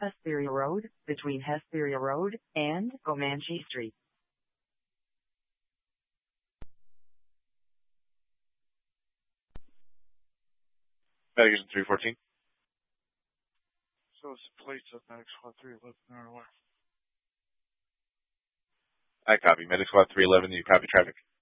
Hesperia Road, between Hesperia Road and Comanche Street. Medics 314. So it's the plates of Medic Squad 311 or what? I copy. Medic Squad 311, you copy traffic.